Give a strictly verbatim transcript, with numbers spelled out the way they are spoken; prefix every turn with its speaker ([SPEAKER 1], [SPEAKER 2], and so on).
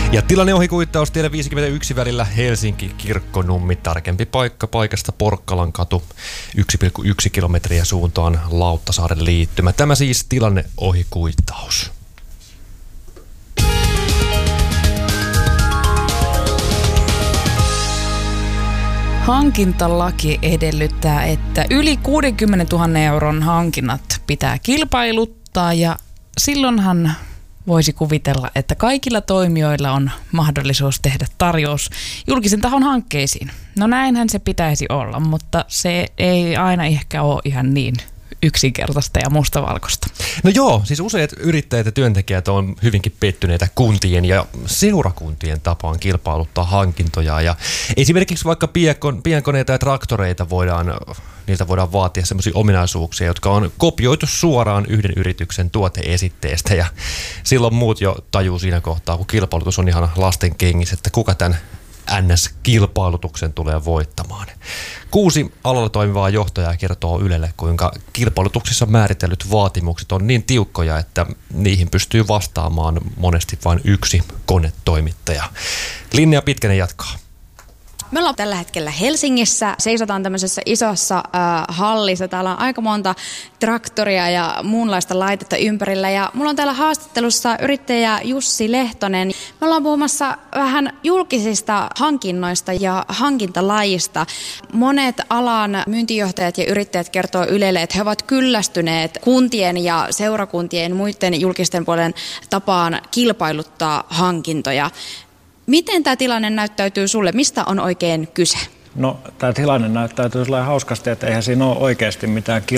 [SPEAKER 1] Ja tilanneohikuittaus tielle viisikymmentäyksi välillä Helsinki-Kirkkonummi. Tarkempi paikka paikasta Porkkalan katu yksi pilkku yksi kilometriä suuntaan Lauttasaaren liittymä. Tämä siis tilanneohikuittaus.
[SPEAKER 2] Hankintalaki edellyttää, että yli kuudenkymmenentuhannen euron hankinnat pitää kilpailuttaa ja silloinhan voisi kuvitella, että kaikilla toimijoilla on mahdollisuus tehdä tarjous julkisen tahon hankkeisiin. No näinhän se pitäisi olla, mutta se ei aina ehkä ole ihan niin yksinkertaista ja mustavalkoista.
[SPEAKER 1] No joo, siis useat yrittäjät ja työntekijät on hyvinkin pettyneitä kuntien ja seurakuntien tapaan kilpailuttaa hankintoja. Ja esimerkiksi vaikka pienkon, pienkoneita ja traktoreita voidaan, niiltä voidaan vaatia sellaisia ominaisuuksia, jotka on kopioitu suoraan yhden yrityksen tuoteesitteestä. Ja silloin muut jo tajuu siinä kohtaa, kun kilpailutus on ihan lasten kengissä, että kuka tämän N S-kilpailutuksen tulee voittamaan. Kuusi alalla toimivaa johtajaa kertoo Ylelle, kuinka kilpailutuksissa määritellyt vaatimukset on niin tiukkoja, että niihin pystyy vastaamaan monesti vain yksi konetoimittaja. Linnea Pitkänen jatkaa.
[SPEAKER 3] Me ollaan tällä hetkellä Helsingissä, seisotaan tämmöisessä isossa äh, hallissa. Täällä on aika monta traktoria ja muunlaista laitetta ympärillä. Ja mulla on täällä haastattelussa yrittäjä Jussi Lehtonen. Me ollaan puhumassa vähän julkisista hankinnoista ja hankintalajista. Monet alan myyntijohtajat ja yrittäjät kertoo Ylelle, että he ovat kyllästyneet kuntien ja seurakuntien muiden julkisten puolen tapaan kilpailuttaa hankintoja. Miten tämä tilanne näyttäytyy sulle? Mistä on oikein kyse?
[SPEAKER 4] No, tämä tilanne näyttäytyy sellainen hauskasti, että eihän siinä ole oikeasti mitään kilpailuttamista.